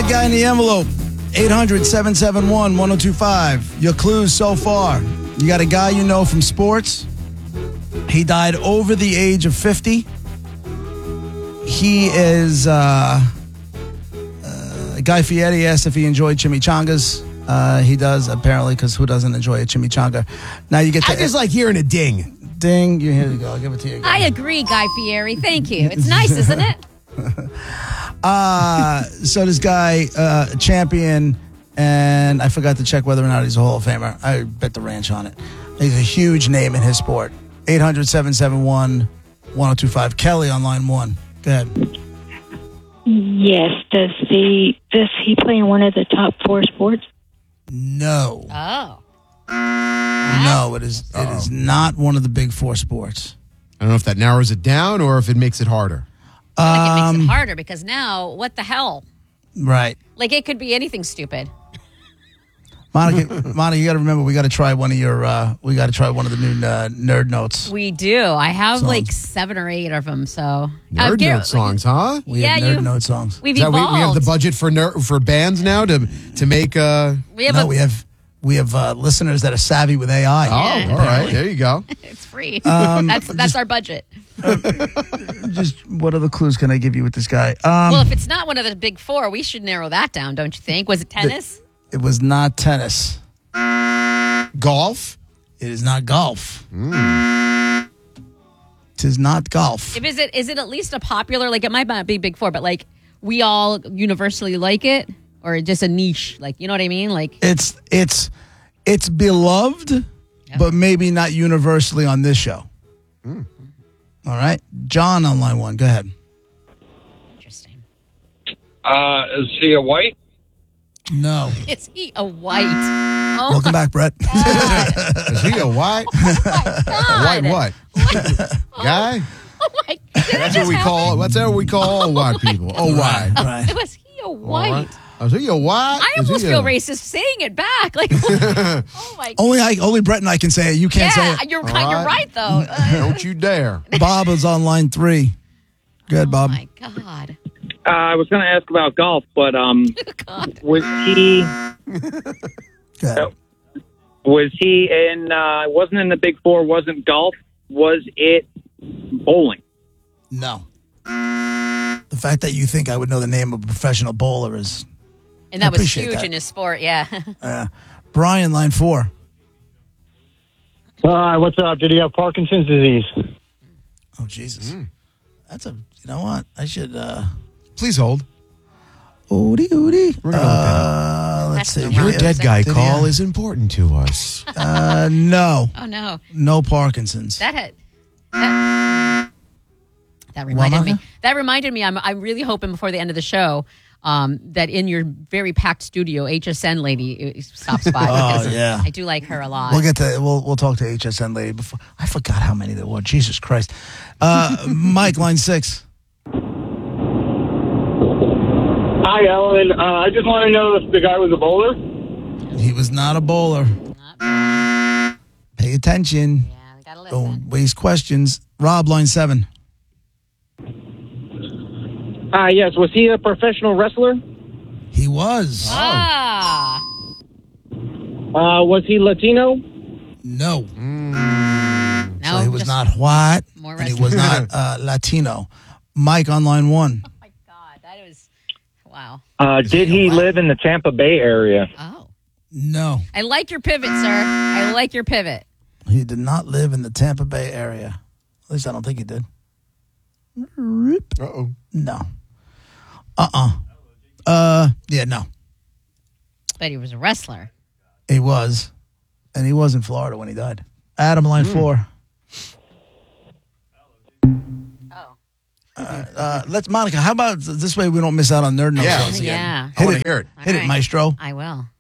right, guy in the envelope. 800-771-1025. Your clues so far. You got a guy you know from sports. He died over the age of 50. He is... Guy Fieri asked if he enjoyed chimichangas. He does, apparently, because who doesn't enjoy a chimichanga? Now you get to... I just like hearing a ding. Ding. Here you go. I'll give it to you again. I agree, Guy Fieri. Thank you. It's nice, isn't it? So this guy, champion, and I forgot to check whether or not he's a Hall of Famer. I bet the ranch on it. He's a huge name in his sport. 800-771-1025. Kelly on line 1. Go ahead. Yes. Does he play in one of the top 4 sports? No. Oh. No, it is not one of the big 4 sports. I don't know if that narrows it down or if it makes it harder. I feel like it makes it harder because now, what the hell? Right. Like, it could be anything stupid. Monica, you got to remember, we got to try one of the new Nerd Notes. We do. I have songs. like 7 or 8 of them, so. Nerd Note songs, huh? We have Nerd Note songs. We've Is that evolved. we have the budget for bands now to make... We have listeners that are savvy with AI. Oh, all right. There you go. It's free. That's our budget. Just what other clues can I give you with this guy? Well, if it's not one of the big 4, we should narrow that down, don't you think? Was it tennis? It was not tennis. Golf? It is not golf. It is not golf. Is it at least a popular, like it might not be big 4, but like we all universally like it? Or just a niche? Like, you know what I mean? Like It's beloved, but maybe not universally on this show. All right. John on line 1. Go ahead. Interesting. Is he a white? No. Is he a white? Oh, Welcome back, Brett. Is he a white? God. A white what? Guy? Oh my God. That's what we call all white people. Oh, white. Right. Was he a white? Is he a white? I almost feel racist saying it back. Like, oh my God. Only Brett and I can say it. You can't say it. You're right though. Don't you dare. Bob is on line 3. Go ahead, Bob. Oh my God. I was going to ask about golf, but God. was he Go ahead. in? Wasn't in the big 4? Wasn't golf? Was it bowling? No. The fact that you think I would know the name of a professional bowler is... And that I was appreciate huge that. in his sport, yeah. Brian, line 4. What's up? Did he have Parkinson's disease? Oh, Jesus. That's you know what? I should... Please hold. Oodie. We're gonna look at Let's see. Your dead guy Did he call have- is important to us. No. Oh no. No Parkinson's. That reminded Well, me. Monica? That reminded me. I'm really hoping before the end of the show that in your very packed studio, HSN lady stops by. Oh, because yeah. I do like her a lot. We'll talk to HSN lady before. I forgot how many there were. Jesus Christ. Mike, line 6. Hi, Ellen. I just want to know if the guy was a bowler. He was not a bowler. Pay attention. Yeah, we gotta listen. Don't waste questions. Rob, line 7. Yes. Was he a professional wrestler? He was. Ah. Was he Latino? No. No, So he was just not white, more and he was not Latino. Mike on line 1. Oh my God, that was wow. Did he live in the Tampa Bay area? Oh, No. I like your pivot, sir. I like your pivot. He did not live in the Tampa Bay area. At least I don't think he did. Uh-oh. No. Yeah, no. But he was a wrestler. He was. And he was in Florida when he died. Adam, line 4. Oh, Monica, how about this way we don't miss out on Nerd Notes? Yeah. once again? yeah. I want to hear it. Hit it, right. maestro. I will.